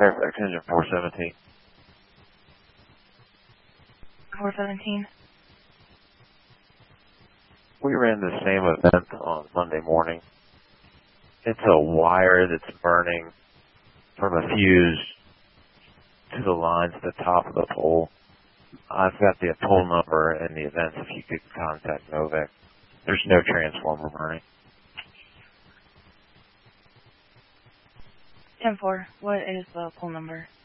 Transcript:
Fairfax engine 417. 417. We ran the same event on Monday morning. It's a wire that's burning from a fuse to the lines at the top of the pole. I've got the pole number and the events if you could contact Novec. There's no transformer burning. 10-4. What is the pole number?